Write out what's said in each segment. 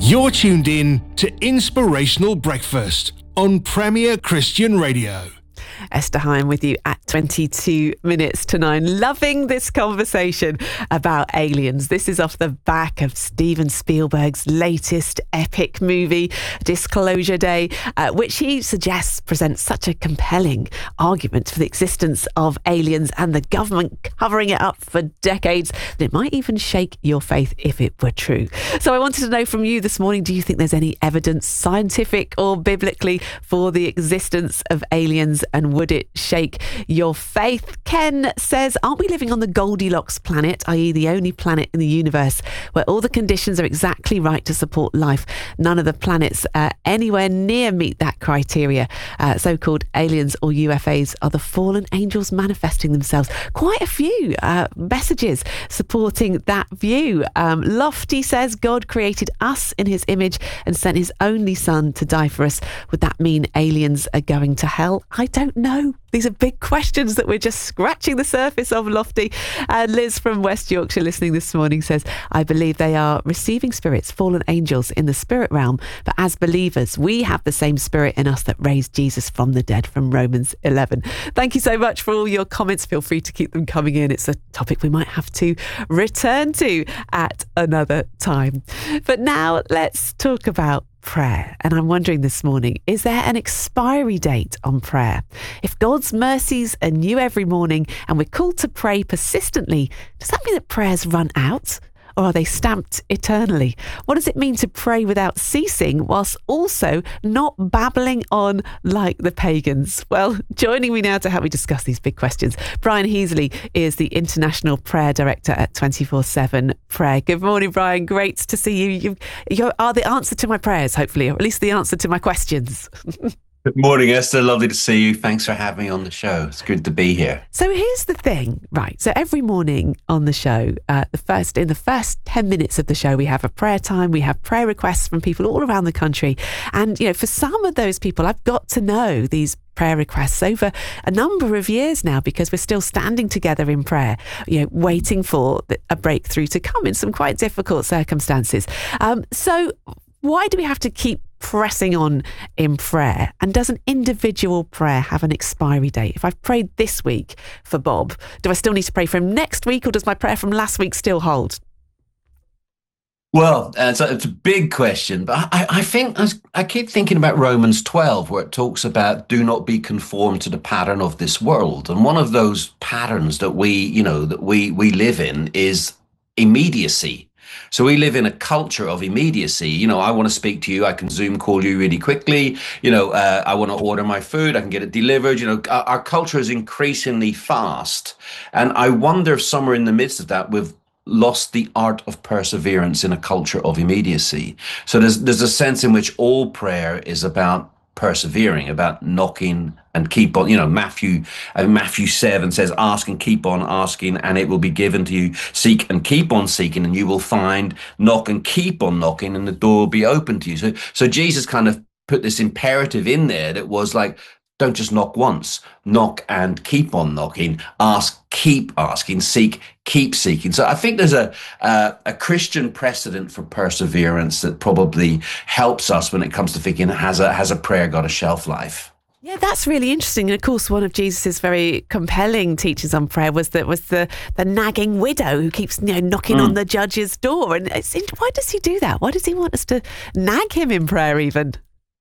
You're tuned in to Inspirational Breakfast on Premier Christian Radio. Esther Hine with you at 22 minutes to 9. Loving this conversation about aliens. This is off the back of Steven Spielberg's latest epic movie, Disclosure Day, which he suggests presents such a compelling argument for the existence of aliens and the government covering it up for decades that it might even shake your faith if it were true. So I wanted to know from you this morning, do you think there's any evidence, scientific or biblically, for the existence of aliens, and would it shake your faith? Ken says, aren't we living on the Goldilocks planet, i.e. the only planet in the universe where all the conditions are exactly right to support life? None of the planets anywhere near meet that criteria. So-called aliens or UFAs are the fallen angels manifesting themselves. Quite a few messages supporting that view. Lofty says, God created us in his image and sent his only son to die for us. Would that mean aliens are going to hell? I don't know. These are big questions that we're just scratching the surface of, Lofty. Liz from West Yorkshire listening this morning says, I believe they are receiving spirits, fallen angels in the spirit realm. But as believers, we have the same spirit in us that raised Jesus from the dead, from Romans 11. Thank you so much for all your comments. Feel free to keep them coming in. It's a topic we might have to return to at another time. But now let's talk about prayer. And I'm wondering this morning, is there an expiry date on prayer? If God's mercies are new every morning and we're called to pray persistently, does that mean that prayers run out? Or are they stamped eternally? What does it mean to pray without ceasing whilst also not babbling on like the pagans? Well, joining me now to help me discuss these big questions, Brian Heasley is the International Prayer Director at 24/7 Prayer. Good morning, Brian. Great to see you. You are the answer to my prayers, hopefully, or at least the answer to my questions. Good morning, Esther. Lovely to see you. Thanks for having me on the show. It's good to be here. So here's the thing, right? So every morning on the show, in the first 10 minutes of the show, we have a prayer time. We have prayer requests from people all around the country. And, you know, for some of those people, I've got to know these prayer requests over a number of years now, because we're still standing together in prayer, you know, waiting for a breakthrough to come in some quite difficult circumstances. So why do we have to keep pressing on in prayer? And does an individual prayer have an expiry date? If I've prayed this week for Bob, do I still need to pray for him next week, or does my prayer from last week still hold? Well, it's a big question, but I keep thinking about Romans 12, where it talks about do not be conformed to the pattern of this world. And one of those patterns that we live in is immediacy. So we live in a culture of immediacy. You know, I want to speak to you, I can Zoom call you really quickly. You know, I want to order my food, I can get it delivered. You know, our culture is increasingly fast. And I wonder if somewhere in the midst of that, we've lost the art of perseverance in a culture of immediacy. So there's a sense in which all prayer is about persevering, about knocking and keep on. You know, Matthew 7 says, ask and keep on asking and it will be given to you. Seek and keep on seeking and you will find. Knock and keep on knocking and the door will be open to you. So Jesus kind of put this imperative in there that was like, don't just knock once, knock and keep on knocking, ask, keep asking, seek, keep seeking. So I think there's a Christian precedent for perseverance that probably helps us when it comes to thinking, has a prayer got a shelf life? Yeah, that's really interesting. And of course, one of Jesus's very compelling teachings on prayer was the nagging widow who keeps, you know, knocking on the judge's door. And why does he do that? Why does he want us to nag him in prayer even?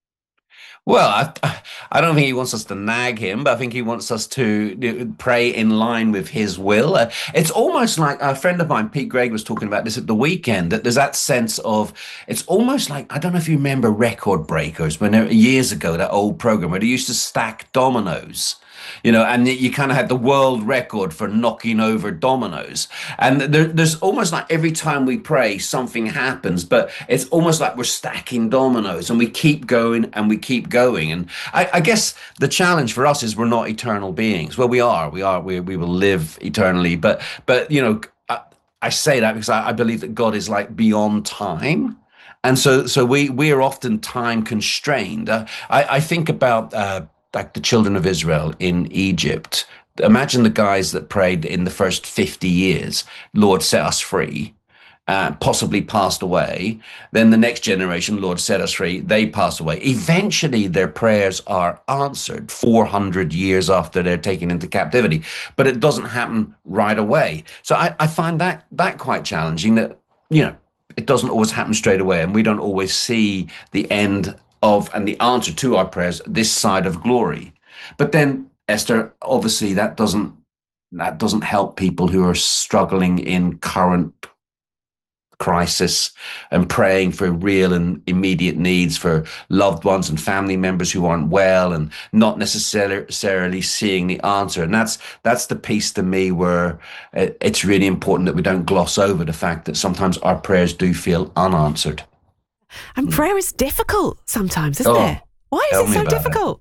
Well, I don't think he wants us to nag him, but I think he wants us to pray in line with his will. It's almost like a friend of mine, Pete Greig, was talking about this at the weekend, that there's that sense of, it's almost like, I don't know if you remember Record Breakers, years ago, that old program where they used to stack dominoes. You know, and you kind of had the world record for knocking over dominoes. And there's almost like every time we pray, something happens, but it's almost like we're stacking dominoes and we keep going and we keep going. And I guess the challenge for us is we're not eternal beings. Well, we will live eternally. But you know, I say that because I believe that God is like beyond time. And so we are often time constrained. I think about like the children of Israel in Egypt. Imagine the guys that prayed in the first 50 years, Lord, set us free. possibly passed away. Then the next generation, Lord set us free, they pass away. Eventually, their prayers are answered 400 years after they're taken into captivity. But it doesn't happen right away. So I find that quite challenging, that, it doesn't always happen straight away, and we don't always see the end of and the answer to our prayers this side of glory. But then, Esther, obviously that doesn't help people who are struggling in current crisis and praying for real and immediate needs for loved ones and family members who aren't well and not necessarily seeing the answer. And that's the piece to me where it's really important that we don't gloss over the fact that sometimes our prayers do feel unanswered. And prayer is difficult sometimes, isn't it? Why is it so difficult?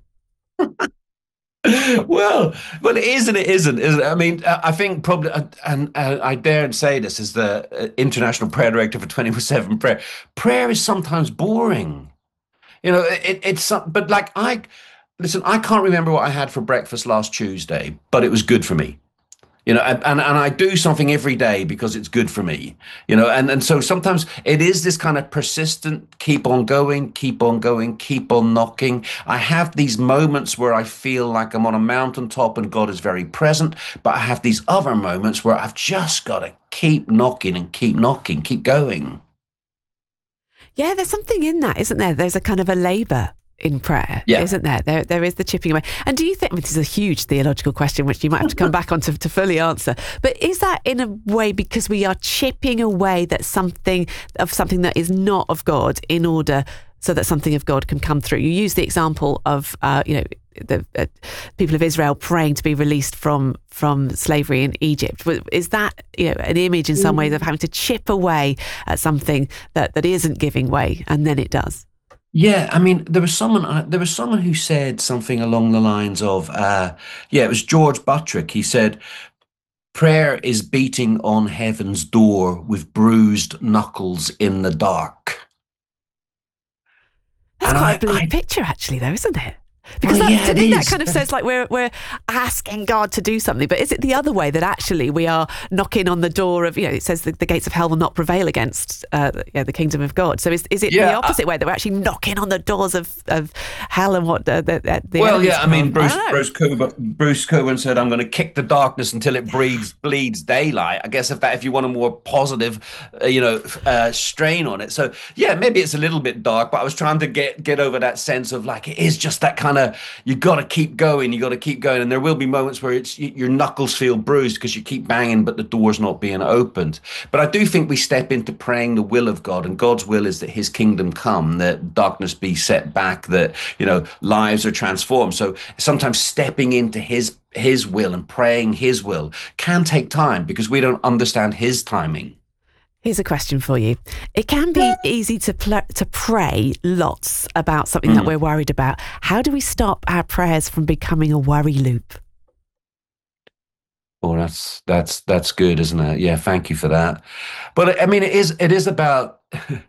Well, it is and it isn't. I mean, I think probably, and I dare say this as the International Prayer Director for 24/7 Prayer. Prayer is sometimes boring. But like I can't remember what I had for breakfast last Tuesday, but it was good for me. And I do something every day because it's good for me, and so sometimes it is this kind of persistent, keep on going, keep on knocking. I have these moments where I feel like I'm on a mountaintop and God is very present, but I have these other moments where I've just got to keep knocking and keep going. Yeah, there's something in that, isn't there? There's a kind of a labour in prayer, isn't there? There is the chipping away. And do you think, this is a huge theological question, which you might have to come back on to fully answer, but is that in a way because we are chipping away something that is not of God in order so that something of God can come through? You use the example of, the people of Israel praying to be released from slavery in Egypt. Is that, an image in some ways of having to chip away at something that isn't giving way, and then it does? Yeah, I mean, there was someone who said something along the lines of, it was George Buttrick. He said, prayer is beating on heaven's door with bruised knuckles in the dark. That's quite a bleak picture, actually, though, isn't it? Because to me, that kind of says like we're asking God to do something. But is it the other way, that actually we are knocking on the door of, it says that the gates of hell will not prevail against the kingdom of God. So is it the opposite way, that we're actually knocking on the doors of hell and what the well, yeah, I mean, Bruce Coburn said, I'm going to kick the darkness until it bleeds daylight. I guess if you want a more positive, strain on it. So, yeah, maybe it's a little bit dark, but I was trying to get over that sense of like, it is just that kind of, you got to keep going, and there will be moments where your knuckles feel bruised because you keep banging but the door's not being opened. But I do think we step into praying the will of God, and God's will is that his kingdom come, that darkness be set back, that lives are transformed. So sometimes stepping into his will and praying his will can take time because we don't understand his timing. Here's a question for you. It can be easy to pray lots about something that we're worried about. How do we stop our prayers from becoming a worry loop? Oh, that's good, isn't it? Yeah, thank you for that. But I mean, it is about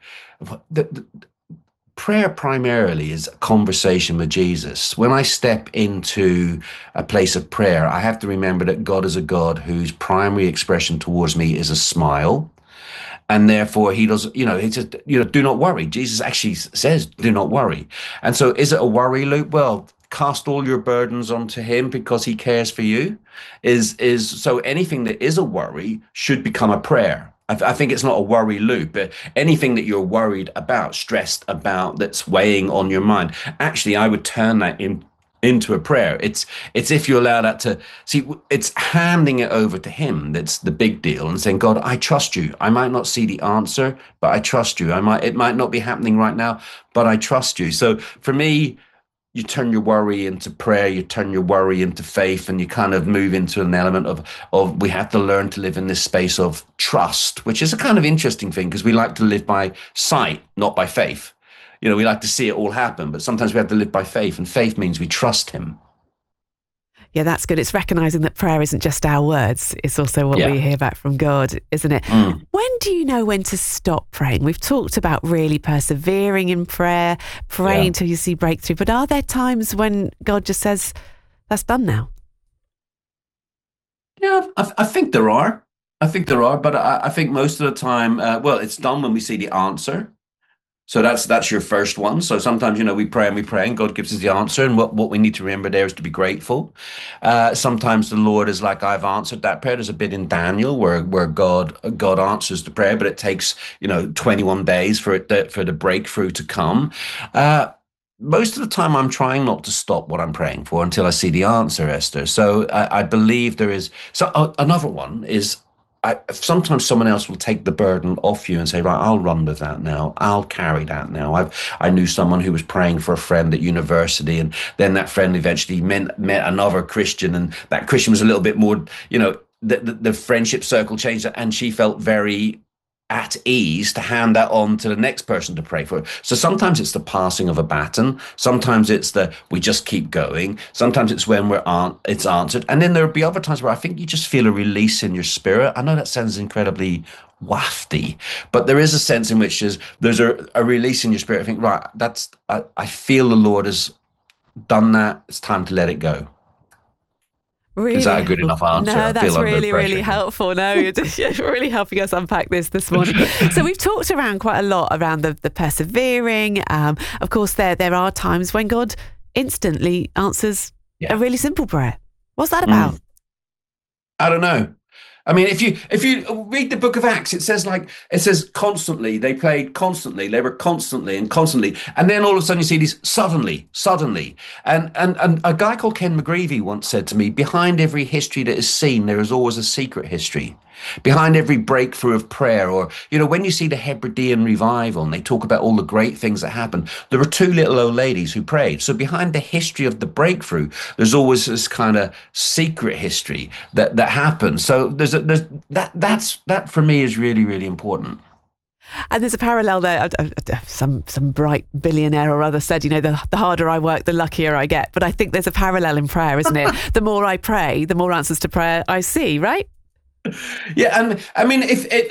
prayer. Primarily is a conversation with Jesus. When I step into a place of prayer, I have to remember that God is a God whose primary expression towards me is a smile. And therefore he does, he says, do not worry. Jesus actually says, do not worry. And so is it a worry loop? Well, cast all your burdens onto him because he cares for you. So anything that is a worry should become a prayer. I think it's not a worry loop, but anything that you're worried about, stressed about, that's weighing on your mind, actually, I would turn that into a prayer. It's if you allow that to see, it's handing it over to him that's the big deal, and saying, God, I trust you. I might not see the answer, but I trust you. It might not be happening right now, but I trust you. So for me, you turn your worry into prayer, you turn your worry into faith, and you kind of move into an element of we have to learn to live in this space of trust, which is a kind of interesting thing because we like to live by sight, not by faith. We like to see it all happen, but sometimes we have to live by faith, and faith means we trust him. Yeah, that's good. It's recognising that prayer isn't just our words. It's also what we hear back from God, isn't it? When do you know when to stop praying? We've talked about really persevering in prayer, praying till you see breakthrough. But are there times when God just says, that's done now? Yeah, I think there are. I think there are, but I think most of the time, well, it's done when we see the answer. So that's your first one. So sometimes, we pray and God gives us the answer. And what we need to remember there is to be grateful. Sometimes the Lord is like, I've answered that prayer. There's a bit in Daniel where God answers the prayer, but it takes, 21 days for the breakthrough to come. Uh, Most of the time, I'm trying not to stop what I'm praying for until I see the answer, Esther. So I believe there is. So another one is sometimes someone else will take the burden off you and say, right, I'll run with that now. I'll carry that now. I knew someone who was praying for a friend at university, and then that friend eventually met another Christian, and that Christian was a little bit more, the friendship circle changed, and she felt very at ease to hand that on to the next person to pray for. So sometimes it's the passing of a baton. Sometimes it's we just keep going. Sometimes it's when it's answered. And then there'll be other times where I think you just feel a release in your spirit. I know that sounds incredibly wafty, but there is a sense in which there's a release in your spirit. I think, right, I feel the Lord has done that. It's time to let it go. Really Is that a good enough answer? No, that's really, pressure. really helpful. No, you're really helping us unpack this morning. So we've talked around quite a lot around the persevering. Of course, there are times when God instantly answers a really simple prayer. What's that about? I don't know. I mean, if you read the book of Acts, it says constantly, they prayed constantly, they were constantly, and then all of a sudden you see these suddenly, and a guy called Ken McGreevy once said to me, behind every history that is seen, there is always a secret history. Behind every breakthrough of prayer, or, when you see the Hebridean revival and they talk about all the great things that happened, there were two little old ladies who prayed. So behind the history of the breakthrough, there's always this kind of secret history that happens. So that for me is really, really important. And there's a parallel there. Some bright billionaire or other said, the harder I work, the luckier I get. But I think there's a parallel in prayer, isn't it? The more I pray, the more answers to prayer I see, right? Yeah, and I mean,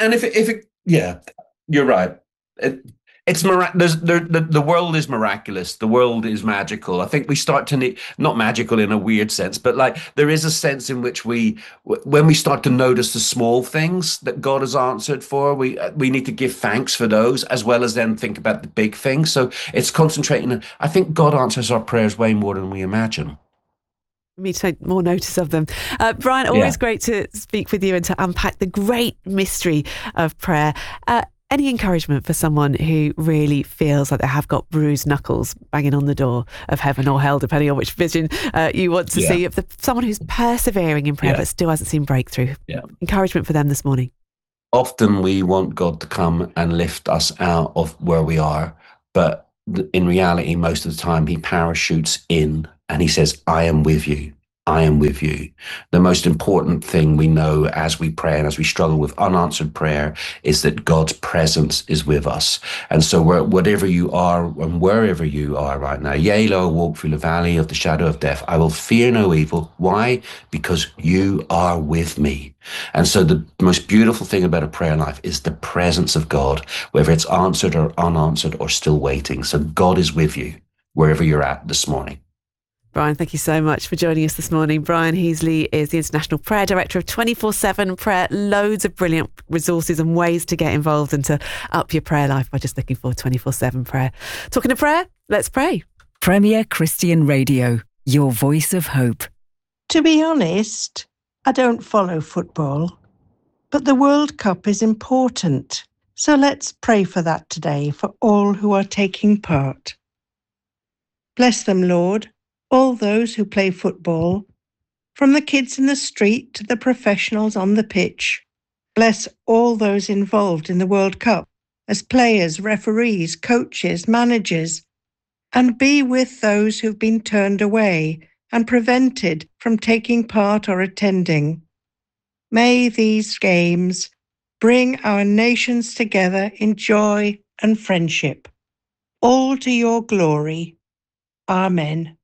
yeah, you're right. It's the world is miraculous. The world is magical. I think we start to need, not magical in a weird sense, but like there is a sense in which when we start to notice the small things that God has answered for, we need to give thanks for those as well as then think about the big things. So it's concentrating. I think God answers our prayers way more than we imagine. Me to take more notice of them. Brian, always great to speak with you and to unpack the great mystery of prayer. Any encouragement for someone who really feels like they have got bruised knuckles banging on the door of heaven or hell, depending on which vision you want to see, of someone who's persevering in prayer but still hasn't seen breakthrough? Encouragement for them this morning. Often we want God to come and lift us out of where we are, but in reality, most of the time he parachutes in and he says, I am with you. I am with you. The most important thing we know as we pray and as we struggle with unanswered prayer is that God's presence is with us. And so whatever you are and wherever you are right now, yea, though I walk through the valley of the shadow of death, I will fear no evil. Why? Because you are with me. And so the most beautiful thing about a prayer life is the presence of God, whether it's answered or unanswered or still waiting. So God is with you wherever you're at this morning. Brian, thank you so much for joining us this morning. Brian Heasley is the International Prayer Director of 24/7 Prayer. Loads of brilliant resources and ways to get involved and to up your prayer life by just looking for 24/7 Prayer. Talking of prayer, let's pray. Premier Christian Radio, your voice of hope. To be honest, I don't follow football, but the World Cup is important. So let's pray for that today, for all who are taking part. Bless them, Lord, all those who play football, from the kids in the street to the professionals on the pitch. Bless all those involved in the World Cup as players, referees, coaches, managers, and be with those who've been turned away and prevented from taking part or attending. May these games bring our nations together in joy and friendship, all to your glory. Amen.